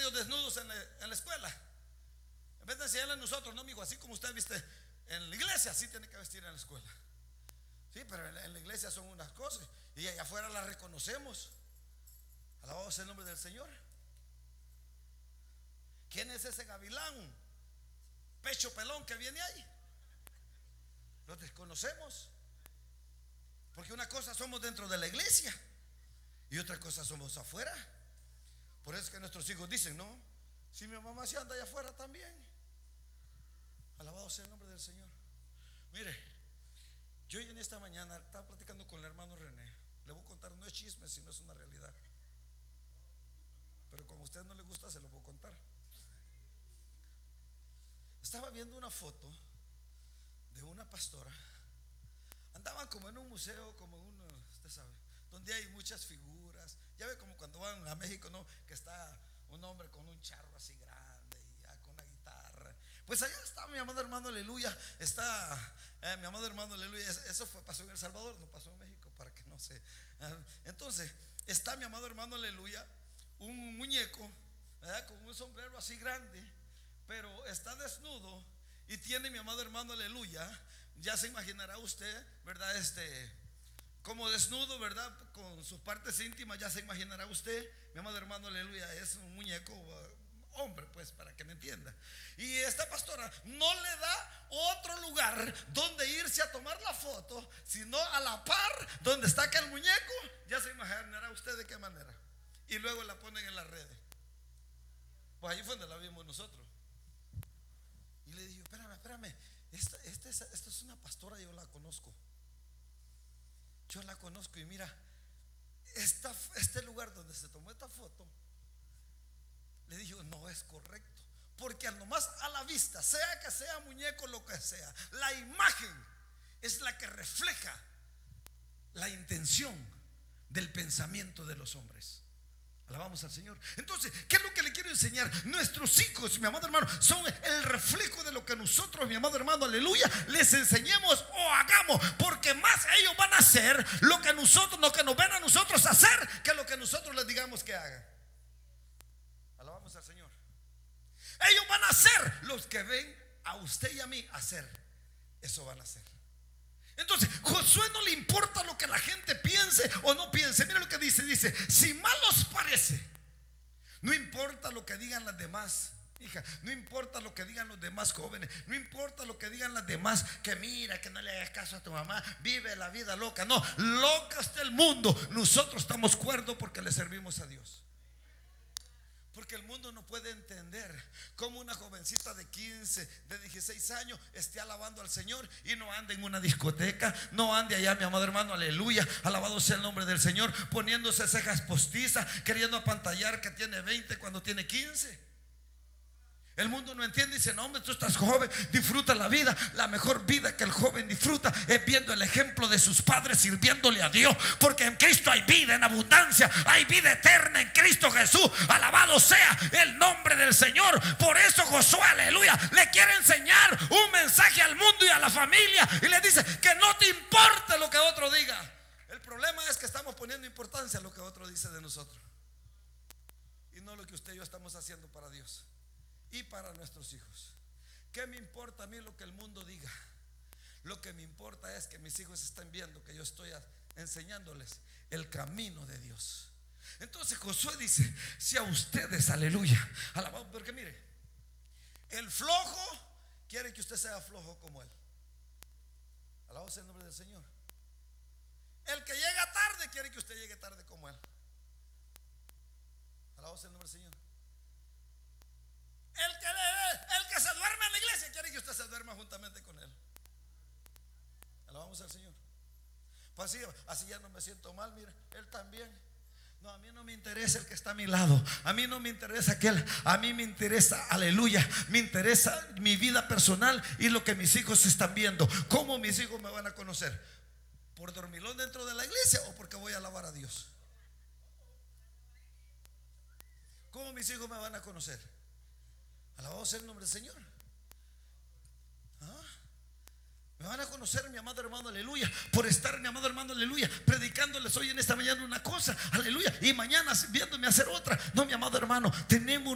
medio desnudos en la escuela. En vez de enseñarle a nosotros, no, amigo, así como usted viste en la iglesia, así tiene que vestir en la escuela. Sí, pero en la iglesia son unas cosas y allá afuera las reconocemos. Alabado sea el nombre del Señor. ¿Quién es ese gavilán? Pecho pelón que viene ahí. Lo desconocemos. Porque una cosa somos dentro de la iglesia y otra cosa somos afuera. Por eso es que nuestros hijos dicen, no, si mi mamá se anda allá afuera también. Alabado sea el nombre del Señor. Mire, yo en esta mañana estaba platicando con el hermano René. Le voy a contar, no es chisme, sino es una realidad. Pero como a usted no le gusta, se lo voy a contar. Estaba viendo una foto de una pastora. Andaban como en un museo, como uno, usted sabe, donde hay muchas figuras. Ya ve como cuando van a México, ¿no? Que está un hombre con un charro así grande y ya con una guitarra. Pues allá está mi amado hermano, aleluya. Está mi amado hermano, aleluya. Eso pasó en El Salvador, no pasó en México, para que no se. Entonces, está mi amado hermano, aleluya, un muñeco, ¿verdad? Con un sombrero así grande, pero está desnudo y tiene mi amado hermano, aleluya. Ya se imaginará usted, ¿verdad? Como desnudo, ¿verdad? Con sus partes íntimas, ya se imaginará usted, mi amado hermano, aleluya. Es un muñeco hombre, pues, para que me entienda. Y esta pastora no le da otro lugar donde irse a tomar la foto, sino a la par donde está aquel muñeco. Ya se imaginará usted de qué manera. Y luego la ponen en las redes. Pues ahí fue donde la vimos nosotros. Y le digo, espérame, esta es una pastora, yo la conozco. Yo la conozco y mira, este lugar donde se tomó esta foto, le digo, no es correcto. Porque al nomás a la vista, sea que sea muñeco, lo que sea, la imagen es la que refleja la intención del pensamiento de los hombres. Alabamos al Señor. Entonces, ¿qué es lo que le quiero enseñar? Nuestros hijos, mi amado hermano, son el reflejo de lo que nosotros, mi amado hermano, aleluya, les enseñemos o hagamos. Porque más ellos van a hacer lo que nosotros, lo que nos ven a nosotros hacer, que lo que nosotros les digamos que hagan. Alabamos al Señor. Ellos van a hacer los que ven a usted y a mí hacer. Eso van a hacer. Entonces, Josué no le importa lo que la gente piense o no piense. Mira lo que dice, si mal os parece, no importa lo que digan las demás, hija, no importa lo que digan los demás jóvenes, no importa lo que digan las demás, que mira, que no le hagas caso a tu mamá, vive la vida loca. No, loca está el mundo. Nosotros estamos cuerdos porque le servimos a Dios. Porque el mundo no puede entender cómo una jovencita de 15, de 16 años esté alabando al Señor y no ande en una discoteca, no ande allá, mi amado hermano, aleluya, alabado sea el nombre del Señor, poniéndose cejas postizas, queriendo apantallar que tiene 20 cuando tiene 15. El mundo no entiende y dice, no, hombre, tú estás joven, disfruta la vida. La mejor vida que el joven disfruta es viendo el ejemplo de sus padres, sirviéndole a Dios. Porque en Cristo hay vida en abundancia, hay vida eterna en Cristo Jesús. Alabado sea el nombre del Señor. Por eso Josué, aleluya, le quiere enseñar un mensaje al mundo y a la familia. Y le dice que no te importe lo que otro diga. El problema es que estamos poniendo importancia a lo que otro dice de nosotros y no lo que usted y yo estamos haciendo para Dios y para nuestros hijos. ¿Qué me importa a mí lo que el mundo diga? Lo que me importa es que mis hijos estén viendo que yo estoy enseñándoles el camino de Dios. Entonces Josué dice, si a ustedes, aleluya, alabado, porque mire, el flojo quiere que usted sea flojo como él. Alabado sea el nombre del Señor. El que llega tarde quiere que usted llegue tarde como él. Alabado sea el nombre del Señor. El que se duerme en la iglesia quiere que usted se duerma juntamente con él. Alabamos al Señor. Pues así ya no me siento mal. Mira, él también. No, a mí no me interesa el que está a mi lado. A mí no me interesa aquel. A mí me interesa, aleluya, me interesa mi vida personal y lo que mis hijos están viendo. ¿Cómo mis hijos me van a conocer? ¿Por dormilón dentro de la iglesia o porque voy a alabar a Dios? ¿Cómo mis hijos me van a conocer? Alabado sea el nombre del Señor. Me van a conocer, mi amado hermano, aleluya, por estar, mi amado hermano, aleluya, predicándoles hoy en esta mañana una cosa, aleluya, y mañana viéndome hacer otra. No, mi amado hermano, tenemos